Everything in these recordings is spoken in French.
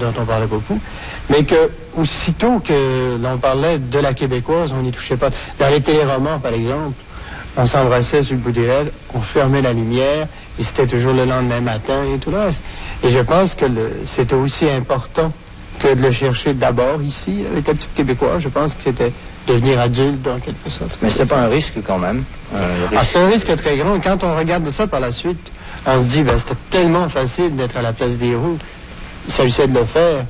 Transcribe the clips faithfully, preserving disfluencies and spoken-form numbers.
dont on parlait beaucoup, mais que aussitôt que l'on parlait de la québécoise, on n'y touchait pas. Dans les téléromans, par exemple, on s'embrassait sur le bout des lèvres, on fermait la lumière, et c'était toujours le lendemain matin et tout le reste. Et je pense que le, c'était aussi important que de le chercher d'abord ici, avec la petite québécoise. Je pense que c'était devenir adulte, en quelque sorte. Mais c'était pas un risque, quand même. Euh, ah, c'est un risque très grand. Quand on regarde ça par la suite, on se dit, ben, c'était tellement facile d'être à la place des roues. Il s'agissait de le faire.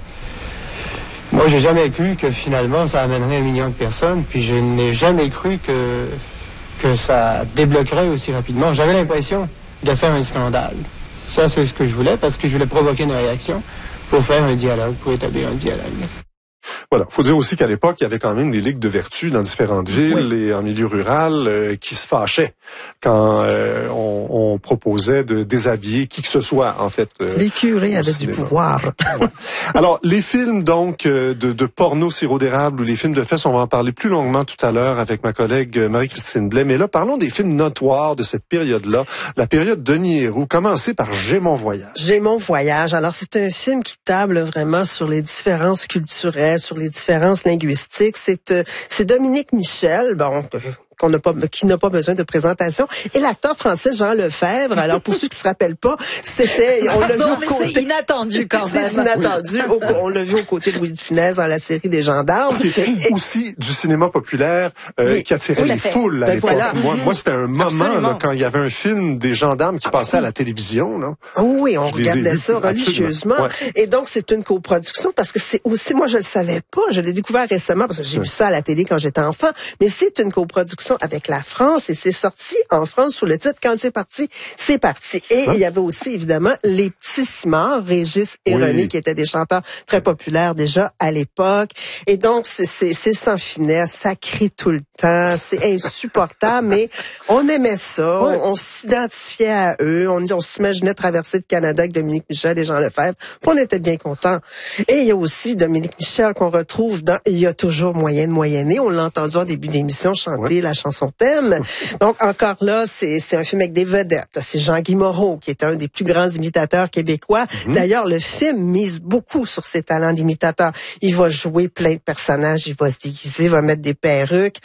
Moi, j'ai jamais cru que finalement, ça amènerait un million de personnes, puis je n'ai jamais cru que, que ça débloquerait aussi rapidement. J'avais l'impression de faire un scandale. Ça, c'est ce que je voulais, parce que je voulais provoquer une réaction pour faire un dialogue, pour établir un dialogue. Voilà. Faut dire aussi qu'à l'époque, il y avait quand même des ligues de vertu dans différentes villes oui. et en milieu rural euh, qui se fâchaient quand euh, on, on proposait de déshabiller qui que ce soit, en fait. Euh, les curés avaient cinéma. Du pouvoir. Ouais. Alors, les films, donc, euh, de, de porno sirop d'érable ou les films de fesses, on va en parler plus longuement tout à l'heure avec ma collègue Marie-Christine Blais. Mais là, parlons des films notoires de cette période-là, la période Denis Héroux. Commencez par J'ai mon voyage. J'ai mon voyage. Alors, c'est un film qui table vraiment sur les différences culturelles, sur les différences linguistiques. C'est euh, c'est Dominique Michel, bon, qu'on n'a pas, qui n'a pas besoin de présentation, et l'acteur français Jean Lefebvre. Alors pour ceux qui se rappellent pas, c'était, on l'a vu non, au côté, c'est inattendu quand même. C'est inattendu. Au, on l'a vu aux côtés de Louis de Funès dans la série des Gendarmes. Qui était et, aussi du cinéma populaire euh, oui, qui attirait oui, les foules à ben l'époque. Voilà. Moi, moi, c'était un moment là, quand il y avait un film des gendarmes qui passait à la télévision. Là. Oui, on Je regardait ça religieusement. Ouais. Et donc c'est une coproduction parce que c'est aussi, moi je le savais pas, je l'ai découvert récemment parce que j'ai ouais. vu ça à la télé quand j'étais enfant, mais c'est une coproduction avec la France et c'est sorti en France sous le titre Quand c'est parti, c'est parti. Et hein? il y avait aussi évidemment les petits cimards, Régis et oui. René, qui étaient des chanteurs très populaires déjà à l'époque. Et donc c'est, c'est, c'est sans finesse, ça crie tout le temps, c'est insupportable, mais on aimait ça, ouais. on, on s'identifiait à eux, on, on s'imaginait traverser le Canada avec Dominique Michel et Jean Lefebvre, puis on était bien contents. Et il y a aussi Dominique Michel qu'on retrouve dans Il y a toujours moyen de moyenner. On l'a entendu en début d'émission chanter ouais. la chanson thème. Donc encore là, c'est, c'est un film avec des vedettes. C'est Jean-Guy Moreau qui est un des plus grands imitateurs québécois. Mm-hmm. D'ailleurs, le film mise beaucoup sur ses talents d'imitateur. Il va jouer plein de personnages, il va se déguiser, il va mettre des perruques.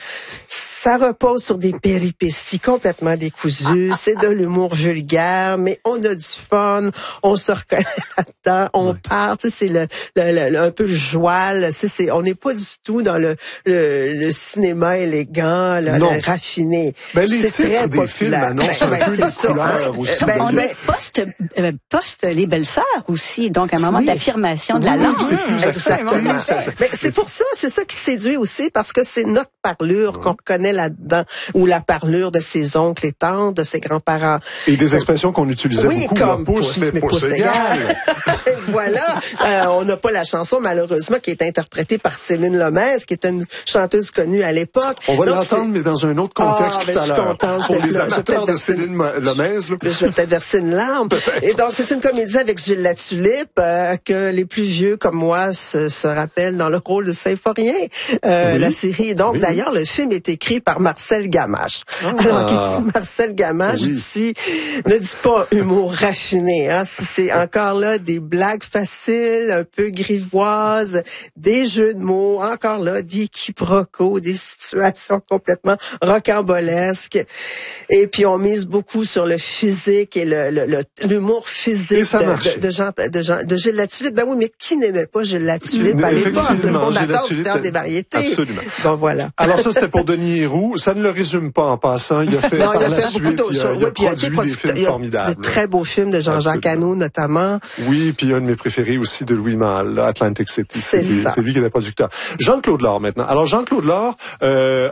Ça repose sur des péripéties complètement décousues. C'est de l'humour vulgaire, mais on a du fun, on se reconnaît là-dedans, on ouais. part. Tu sais, c'est le, le, le un peu le joual. C'est, c'est, on n'est pas du tout dans le, le, le cinéma élégant, le, le raffiné. Ben, les c'est titres très des populaire. films annoncent ben, un peu les couleurs aussi. Ben, on est post, euh, post les belles-sœurs aussi, donc un moment oui. d'affirmation de la oui, langue. C'est plus exactement. Ça, ça, ben, c'est pour ça, c'est ça qui séduit aussi, parce que c'est notre parlure ouais. qu'on reconnaît là-dedans, ou la parlure de ses oncles et tantes, de ses grands-parents. Et des expressions qu'on utilisait oui, beaucoup, comme pouce, mais, mais pouce égal. Voilà. Euh, on n'a pas la chanson, malheureusement, qui est interprétée par Céline Lomez, qui était une chanteuse connue à l'époque. On va Donc, l'entendre, c'est... mais dans un autre contexte ah, tout à l'heure. Contente, Pour les amateurs de Céline Lomez. Là. Je vais peut-être verser une larme. Peut-être. Et donc, c'est une comédie avec Gilles Latulippe, euh, que les plus vieux comme moi se, se rappellent dans le rôle de Symphorien, euh, oui. la série. Donc, oui. d'ailleurs, le film est écrit par Marcel Gamache. Ah. Alors, qui dit Marcel Gamache, oui. dit, ne dit pas humour raffiné. Hein. C'est encore là des blagues faciles, un peu grivoises, des jeux de mots, encore là, des quiproquos, des situations complètement rocambolesques. Et puis, on mise beaucoup sur le physique et le, le, le l'humour physique de, de, de, Jean, de, Jean, de Gilles Latulippe. Ben oui, mais qui n'aimait pas Gilles Latulippe à l'époque, le fondateur du Théâtre des Variétés. Absolument. Bon, voilà. Alors ça, c'était pour Denis Héroux. Ça ne le résume pas en passant. Il a fait non, par il a la fait suite, il a, il a produit il a des films formidables. De très beaux films de Jean-Jacques Hano, notamment. Oui, puis un de mes préférés aussi de Louis Malle, Atlantic City. C'est, c'est, lui, c'est lui qui est le producteur. Jean-Claude Lord maintenant. Alors Jean-Claude Lord, euh,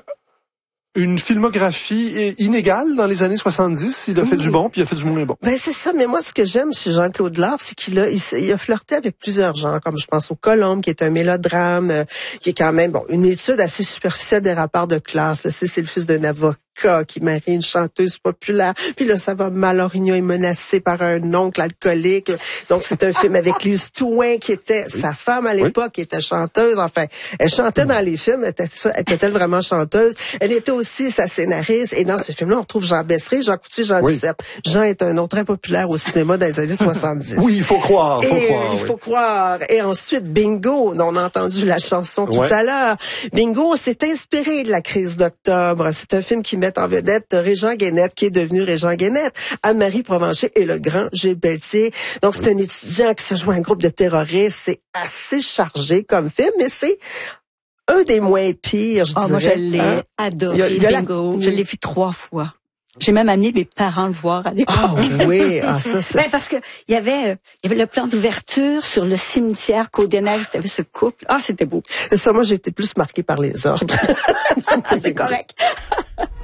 une filmographie inégale dans les années soixante-dix. Il a oui. fait du bon, puis il a fait du moins bon. Ben c'est ça. Mais moi, ce que j'aime chez Jean-Claude Lard, c'est qu'il a, il, il a flirté avec plusieurs genres, comme je pense au Colombe, qui est un mélodrame, euh, qui est quand même bon une étude assez superficielle des rapports de classe. Là. C'est, c'est le fils d'un avocat. Monica qui marie une chanteuse populaire. Puis là, ça va mal. Orignon est menacé par un oncle alcoolique. Donc, c'est un film avec Lise Touin, qui était oui. sa femme à l'époque, oui. qui était chanteuse. Enfin, elle chantait dans les films. Était-elle vraiment chanteuse? Elle était aussi sa scénariste. Et dans ce film-là, on retrouve Jean Bessery, Jean Coutu, Jean oui. Duceppe. Jean est un nom très populaire au cinéma dans les années soixante-dix. Oui, il faut croire, faut et, croire. Il oui. faut croire. Et ensuite, Bingo, dont on a entendu la chanson tout ouais. à l'heure. Bingo, c'est inspiré de la crise d'octobre. C'est un film qui met en vedette Régent Guénette, qui est devenu Régent Guénette, Anne-Marie Provencher et le grand Gilles Pelletier. Donc, c'est oui. un étudiant qui se joint à un groupe de terroristes. C'est assez chargé comme film, mais c'est un des moins pires, je oh, dirais. Moi, je l'ai hein? adoré, il y a, il y a Bingo. La... Je l'ai vu trois fois. J'ai même amené mes parents le voir à l'époque. Ah oui, ah ça c'est. Ben parce que il y avait il y avait le plan d'ouverture sur le cimetière Côte-des-Neiges, il y avait ce couple. Ah, c'était beau. Ça, moi j'ai été plus marquée par les ordres. C'est correct.